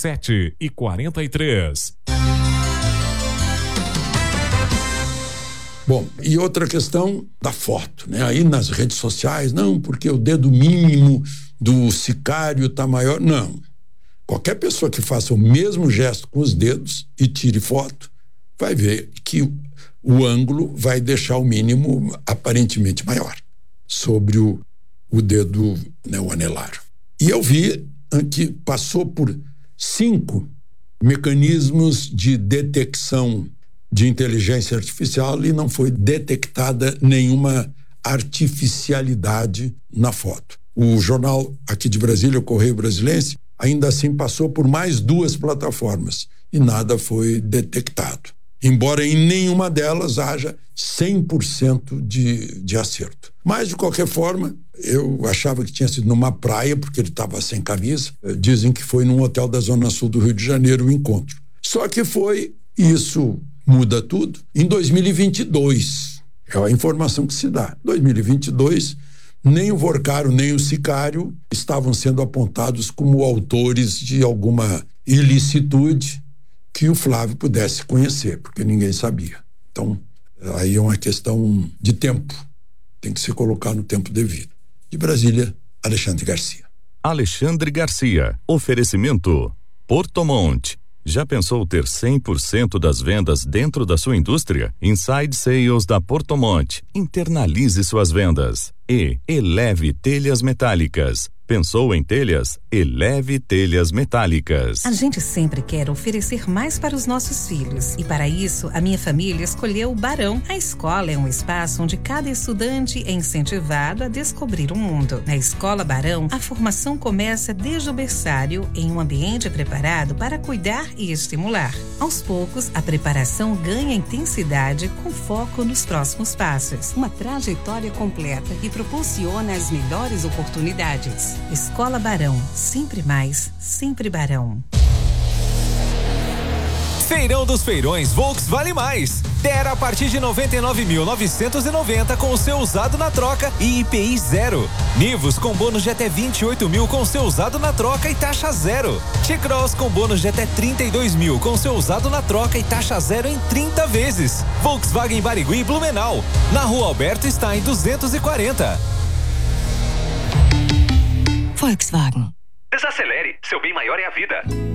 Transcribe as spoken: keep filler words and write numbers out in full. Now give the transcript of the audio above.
sete e quarenta e três. Bom, e outra questão da foto, né? Aí nas redes sociais, não, porque o dedo mínimo do sicário está maior. Não. Qualquer pessoa que faça o mesmo gesto com os dedos e tire foto, vai ver que o, o ângulo vai deixar o mínimo aparentemente maior sobre o, o dedo, né, o anelar. E eu vi que passou por cinco mecanismos de detecção de inteligência artificial e não foi detectada nenhuma artificialidade na foto. O jornal aqui de Brasília, o Correio Brasilense, ainda assim passou por mais duas plataformas e nada foi detectado. Embora em nenhuma delas haja cem por cento de, de acerto. Mas, de qualquer forma, eu achava que tinha sido numa praia, porque ele estava sem camisa. Dizem que foi num hotel da Zona Sul do Rio de Janeiro o encontro. Só que foi isso... Muda tudo. Em dois mil e vinte e dois, é a informação que se dá. Em dois mil e vinte e dois, nem o Vorcaro, nem o sicário estavam sendo apontados como autores de alguma ilicitude que o Flávio pudesse conhecer, porque ninguém sabia. Então, aí é uma questão de tempo. Tem que se colocar no tempo devido. De Brasília, Alexandre Garcia. Alexandre Garcia. Oferecimento Porto Monte. Já pensou ter cem por cento das vendas dentro da sua indústria? Inside Sales da Porto Monte. Internalize suas vendas. E Eleve Telhas Metálicas. Pensou em telhas? Eleve Telhas Metálicas. A gente sempre quer oferecer mais para os nossos filhos. E para isso, a minha família escolheu o Barão. A escola é um espaço onde cada estudante é incentivado a descobrir o mundo. Na Escola Barão, a formação começa desde o berçário, em um ambiente preparado para cuidar e estimular. Aos poucos, a preparação ganha intensidade com foco nos próximos passos. Uma trajetória completa que proporciona as melhores oportunidades. Escola Barão, sempre mais, sempre Barão. Feirão dos Feirões Volks Vale Mais. Tera a partir de noventa e nove mil novecentos e noventa com o seu usado na troca e I P I zero. Nivus com bônus de até vinte e oito mil com o seu usado na troca e taxa zero. T-Cross com bônus de até trinta e dois mil com o seu usado na troca e taxa zero em trinta vezes. Volkswagen Barigui e Blumenau. Na Rua Alberto Stein duzentos e quarenta. Volkswagen. Desacelere, seu bem maior é a vida.